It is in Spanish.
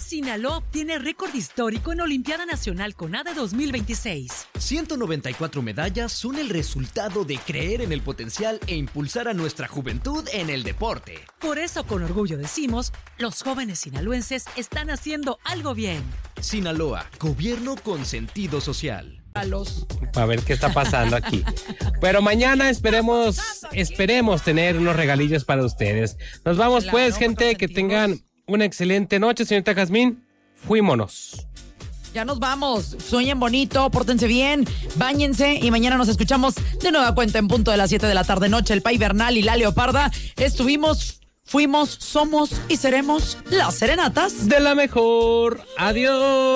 Sinaloa obtiene récord histórico en Olimpiada Nacional CONADE 2026. 194 medallas son el resultado de creer en el potencial e impulsar a nuestra juventud en el deporte. Por eso, con orgullo decimos, los jóvenes sinaloenses están haciendo algo bien. Sinaloa, gobierno con sentido social. Para ver qué está pasando aquí. Pero mañana esperemos tener unos regalillos para ustedes. Nos vamos pues, gente, que tengan una excelente noche, señorita Jazmín. Fuímonos. Ya nos vamos. Sueñen bonito, pórtense bien, báñense y mañana nos escuchamos de nueva cuenta en punto de las 7 de la tarde noche. El Pai Bernal y la Leoparda fuimos, somos y seremos las serenatas de la mejor. Adiós.